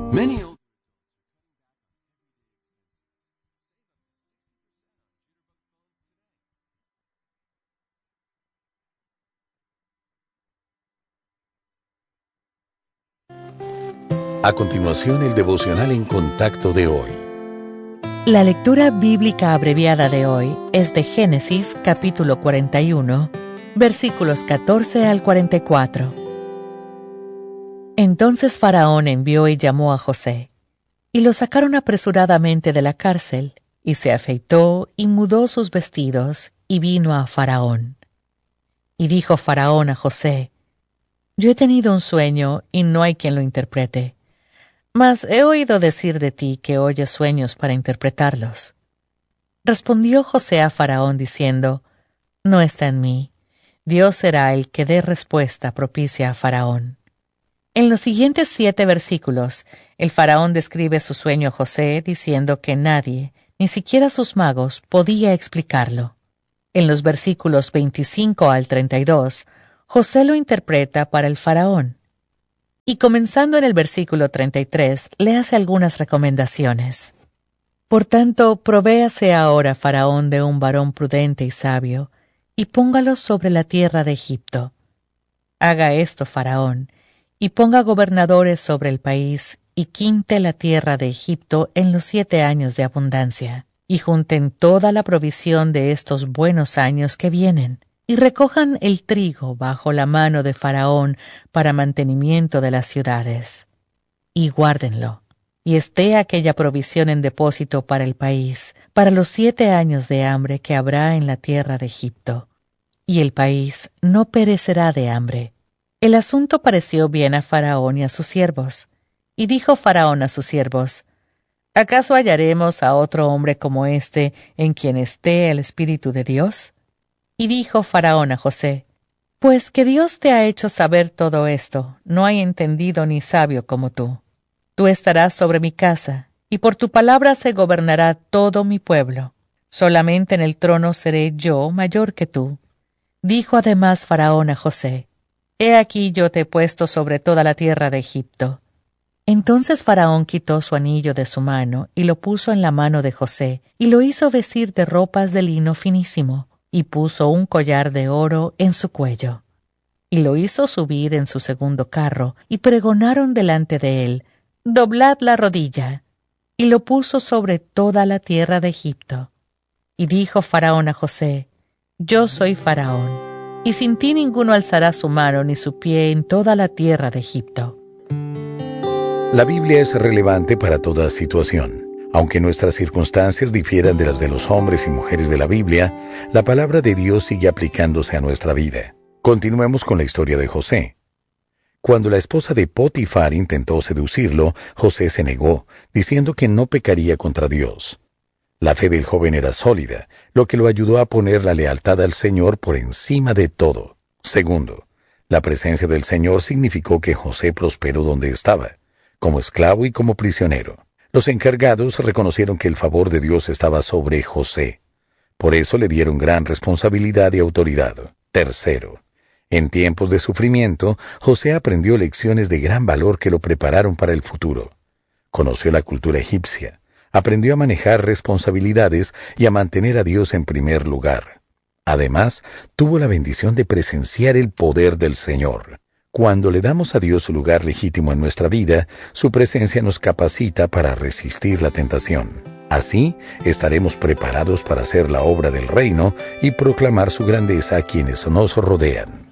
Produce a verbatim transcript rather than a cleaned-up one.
Many A continuación, el devocional en contacto de hoy. La lectura bíblica abreviada de hoy es de Génesis capítulo cuarenta y uno, versículos catorce al cuarenta y cuatro. Entonces Faraón envió y llamó a José, y lo sacaron apresuradamente de la cárcel, y se afeitó y mudó sus vestidos, y vino a Faraón. Y dijo Faraón a José: Yo he tenido un sueño, y no hay quien lo interprete. Mas he oído decir de ti que oyes sueños para interpretarlos. Respondió José a Faraón diciendo: No está en mí. Dios será el que dé respuesta propicia a Faraón. En los siguientes siete versículos, el Faraón describe su sueño a José diciendo que nadie, ni siquiera sus magos, podía explicarlo. En los versículos veinticinco al treinta y dos, José lo interpreta para el Faraón. Y comenzando en el versículo treinta y tres, le hace algunas recomendaciones. Por tanto, provéase ahora Faraón de un varón prudente y sabio, y póngalo sobre la tierra de Egipto. Haga esto Faraón, y ponga gobernadores sobre el país, y quinte la tierra de Egipto en los siete años de abundancia, y junten toda la provisión de estos buenos años que vienen, y recojan el trigo bajo la mano de Faraón para mantenimiento de las ciudades. Y guárdenlo, y esté aquella provisión en depósito para el país, para los siete años de hambre que habrá en la tierra de Egipto. Y el país no perecerá de hambre. El asunto pareció bien a Faraón y a sus siervos. Y dijo Faraón a sus siervos: ¿Acaso hallaremos a otro hombre como este en quien esté el Espíritu de Dios? Y dijo Faraón a José: Pues que Dios te ha hecho saber todo esto, no hay entendido ni sabio como tú. Tú estarás sobre mi casa, y por tu palabra se gobernará todo mi pueblo. Solamente en el trono seré yo mayor que tú. Dijo además Faraón a José: He aquí yo te he puesto sobre toda la tierra de Egipto. Entonces Faraón quitó su anillo de su mano, y lo puso en la mano de José, y lo hizo vestir de ropas de lino finísimo, y puso un collar de oro en su cuello. Y lo hizo subir en su segundo carro, y pregonaron delante de él: Doblad la rodilla. Y lo puso sobre toda la tierra de Egipto. Y dijo Faraón a José: Yo soy Faraón, y sin ti ninguno alzará su mano ni su pie en toda la tierra de Egipto. La Biblia es relevante para toda situación. Aunque nuestras circunstancias difieran de las de los hombres y mujeres de la Biblia, la palabra de Dios sigue aplicándose a nuestra vida. Continuemos con la historia de José. Cuando la esposa de Potifar intentó seducirlo, José se negó, diciendo que no pecaría contra Dios. La fe del joven era sólida, lo que lo ayudó a poner la lealtad al Señor por encima de todo. Segundo, la presencia del Señor significó que José prosperó donde estaba, como esclavo y como prisionero. Los encargados reconocieron que el favor de Dios estaba sobre José. Por eso le dieron gran responsabilidad y autoridad. Tercero, en tiempos de sufrimiento, José aprendió lecciones de gran valor que lo prepararon para el futuro. Conoció la cultura egipcia, aprendió a manejar responsabilidades y a mantener a Dios en primer lugar. Además, tuvo la bendición de presenciar el poder del Señor. Cuando le damos a Dios su lugar legítimo en nuestra vida, su presencia nos capacita para resistir la tentación. Así, estaremos preparados para hacer la obra del reino y proclamar su grandeza a quienes nos rodean.